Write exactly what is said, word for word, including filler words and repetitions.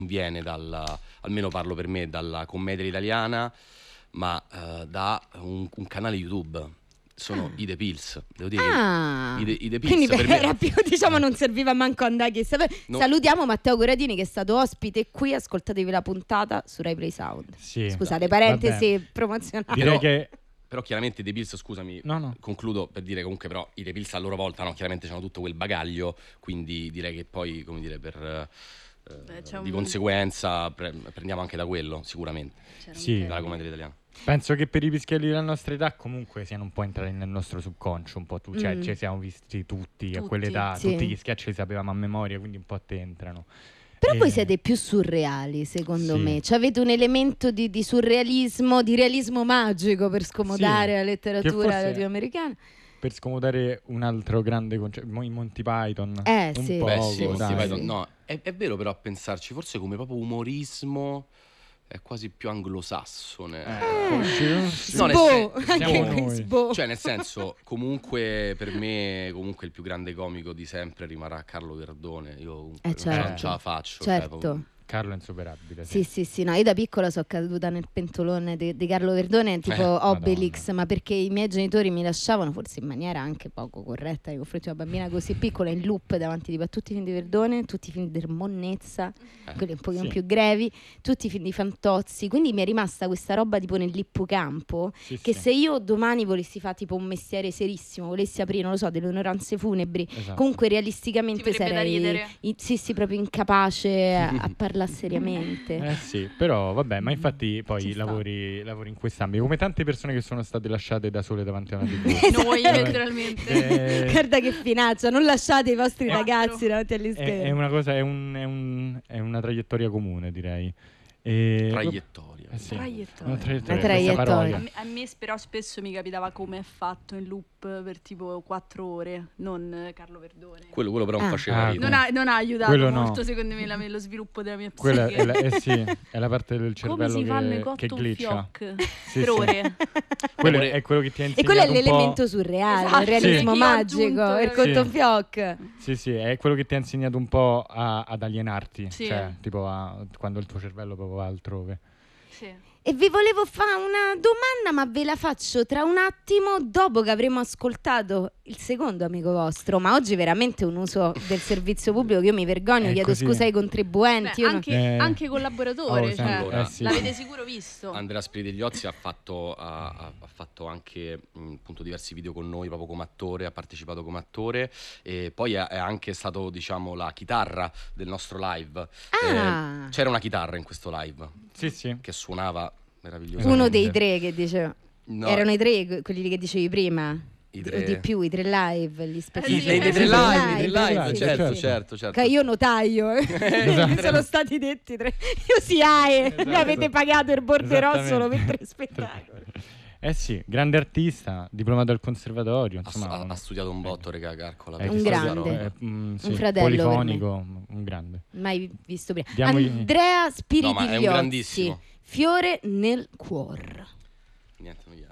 viene dal, almeno parlo per me, dalla commedia italiana, ma uh, da un, un canale YouTube. Sono ah. i The Pills, devo dire ah. che i, i The Pills quindi per era me... più, diciamo, non serviva manco andare chissà. No. Salutiamo Matteo Corradini che è stato ospite qui, ascoltatevi la puntata su Rai Play Sound. Sì. Scusate, parentesi Vabbè. promozionali. Direi che però chiaramente i The Pills, scusami, no, no. concludo per dire comunque però i The Pills a loro volta no, chiaramente hanno tutto quel bagaglio, quindi direi che poi, come dire, per eh, Beh, di un... conseguenza pre- prendiamo anche da quello, sicuramente. Sì. Dalla commedia italiana. Penso che per i pischelli della nostra età comunque siano un po' entrati nel nostro subconscio, un po' tu, cioè mm. ci siamo visti tutti, tutti. a quell'età, sì. tutti gli sketch li sapevamo a memoria, quindi un po' te entrano. Però e... voi siete più surreali, secondo sì. me. Cioè avete un elemento di, di surrealismo, di realismo magico per scomodare sì. la letteratura latinoamericana. Per scomodare un altro grande concetto, i Monty Python. Eh un sì. po', Beh sì, Monty Python. Sì. No, è, è vero però a pensarci, forse come proprio umorismo... è quasi più anglosassone. Eh. No, nel sen- cioè nel senso, comunque per me comunque il più grande comico di sempre rimarrà Carlo Verdone. Io comunque eh, certo. non ce la faccio. Certo. Cioè, Carlo è insuperabile. Sì, sì, sì, no, io da piccola sono caduta nel pentolone di, di Carlo Verdone, tipo eh, Obelix, Madonna. Ma perché i miei genitori mi lasciavano, forse in maniera anche poco corretta nei confronti di una bambina così piccola, in loop davanti tipo, a tutti i film di Verdone, tutti i film di Monnezza, eh, quelli un pochino sì. più grevi, tutti i film di Fantozzi, quindi mi è rimasta questa roba tipo nell'ippocampo, sì, che sì. se io domani volessi fare tipo un mestiere serissimo, volessi aprire, non lo so, delle onoranze funebri, esatto. comunque realisticamente sarei i, sì, sì, proprio incapace a, a parlare seriamente. Eh sì, però vabbè, ma infatti poi lavori, lavori in quest'ambito come tante persone che sono state lasciate da sole davanti a una tivù. Noi letteralmente. Eh, Guarda che finaccia, non lasciate i vostri eh, ragazzi davanti agli schermi. È, è una cosa, è, un, è, un, è una traiettoria comune, direi. E... Traiettoria. Eh sì. Traiettoria. Una traiettoria. Una traiettoria. A, me, a me però spesso mi capitava come è fatto in loop per tipo quattro ore, non Carlo Verdone. Quello, quello però non ah. faceva ah, non, ha, non ha aiutato quello molto no. secondo me la, lo sviluppo della mia Quella psiche. è la, eh sì, è la parte del cervello come si fanno i che, cotton che glitcha sì, per sì. ore. Quello è quello che ti ha insegnato. E quello è un l'elemento po'... surreale, esatto. il realismo sì. magico, il cotton sì. fioc. Sì, sì, è quello che ti ha insegnato un po' a, ad alienarti, sì. cioè tipo a, quando il tuo cervello proprio va altrove. Sì. E vi volevo fare una domanda, ma ve la faccio tra un attimo, dopo che avremo ascoltato il secondo amico vostro. Ma oggi veramente un uso del servizio pubblico che io mi vergogno, è chiedo così. scusa ai contribuenti. Beh, anche, non... eh. anche collaboratore, oh, cioè, allora, eh, sì. l'avete sicuro visto. Andrea Spiridigliozzi ha fatto, ha, ha fatto anche mh, appunto diversi video con noi proprio come attore, ha partecipato come attore e poi è, è anche stato diciamo la chitarra del nostro live. Ah. Eh, c'era una chitarra in questo live sì, sì. che suonava meraviglioso. Uno dei tre che dicevo. No. Erano i tre, quelli che dicevi prima. I tre... O di più, i tre live, gli spettacoli. I, sì, i, i tre live, i tre live, sì, certo, sì, certo, certo. Che io notaio, eh. mi sono stati detti tre. Io sì, ae, esatto. Mi avete pagato il borderò solo per tre spettacoli. Eh sì, grande artista, diplomato al conservatorio, insomma, ha, ha studiato un botto, regà, Carcola. È un grande, eh, mm, sì, un fratello polifonico, un grande. Mai visto prima. Diamogli... Andrea Spiridigliozzi, no, ma è un grandissimo. Fiore nel cuor. Niente, non gli